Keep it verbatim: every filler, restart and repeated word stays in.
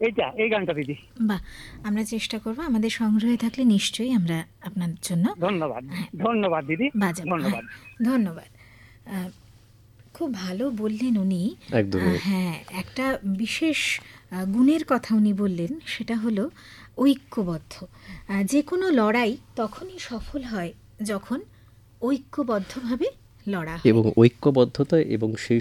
এইটা এই গানটা দিদি। বাহ, আমরা চেষ্টা করব, আমাদের সংগ্রহে থাকলে নিশ্চয়ই আমরা আপনার জন্য ধন্যবাদ, ধন্যবাদ দিদি, বাজাবো। ধন্যবাদ। ধন্যবাদ। আহ, খুব ভালো বললেন উনি। একদমই। আহ, হ্যাঁ, একটা বিশেষ আহ, গুণের কথা উনি বললেন, সেটা হলো ঐক্যবদ্ধ। আহ, যে কোনো লড়াই তখনই সফল হয় যখন ঐক্যবদ্ধভাবে লড়া হয়। এবং ঐক্যবদ্ধতা এবং সেই